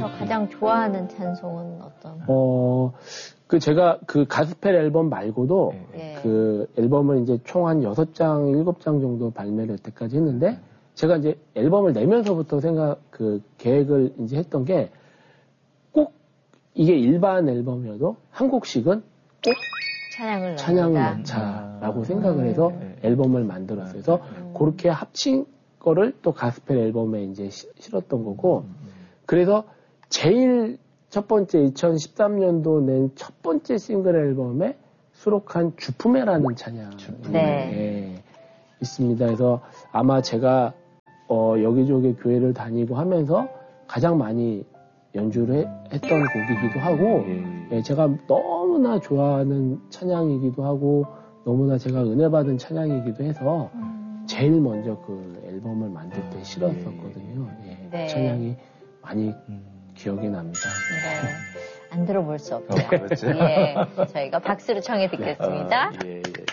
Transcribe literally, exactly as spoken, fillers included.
가장 좋아하는 찬송은 어떤? 어, 그 제가 그 가스펠 앨범 말고도 네. 그 앨범을 이제 총 한 여섯 장, 일곱 장 정도 발매를 여태까지 했는데 제가 이제 앨범을 내면서부터 생각, 그 계획을 이제 했던 게 꼭 이게 일반 앨범이어도 한 곡씩은 꼭 찬양을, 찬양을 넣는다. 넣자라고 음. 생각을 해서 음. 앨범을 만들었어요. 그래서 음. 그렇게 합친 거를 또 가스펠 앨범에 이제 시, 실었던 거고, 그래서 제일 첫 번째 이천십삼 년도 낸 첫 번째 싱글 앨범에 수록한 주품에라는 찬양이 네. 예, 있습니다. 그래서 아마 제가 어, 여기저기 교회를 다니고 하면서 가장 많이 연주를 해, 했던 곡이기도 하고, 예, 제가 너무나 좋아하는 찬양이기도 하고, 너무나 제가 은혜 받은 찬양이기도 해서 제일 먼저 그 앨범을 만들 때 실었었거든요. 예, 네. 찬양이 많이 기억이 납니다. 네. 안 들어볼 수 없죠. 어, 그렇죠. 예. 저희가 박수로 청해 듣겠습니다. 아, 예, 예.